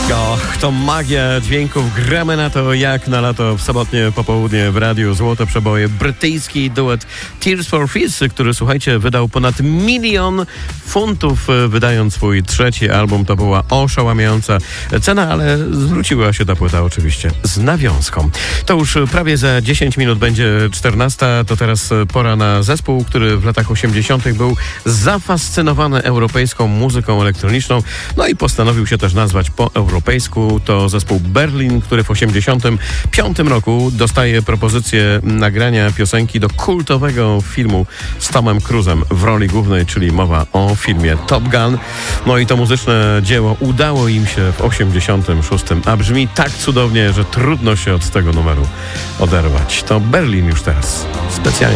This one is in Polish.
Och, to magia dźwięków. Gramy na to jak na lato w sobotnie popołudnie w radiu. Złote przeboje. Brytyjski duet Tears for Fears, który, słuchajcie, wydał ponad 1 000 000 funtów, wydając swój trzeci album. To była oszałamiająca cena, ale zwróciła się ta płyta oczywiście z nawiązką. To już prawie za 10 minut będzie 14. To teraz pora na zespół, który w latach 80. był zafascynowany europejską muzyką elektroniczną, no i postanowił się też nazwać po europejsku. To zespół Berlin, który w 85 roku dostaje propozycję nagrania piosenki do kultowego filmu z Tomem Cruise'em w roli głównej, czyli mowa o filmie Top Gun. No i to muzyczne dzieło udało im się w 86, a brzmi tak cudownie, że trudno się od tego numeru oderwać. To Berlin już teraz. Specjalnie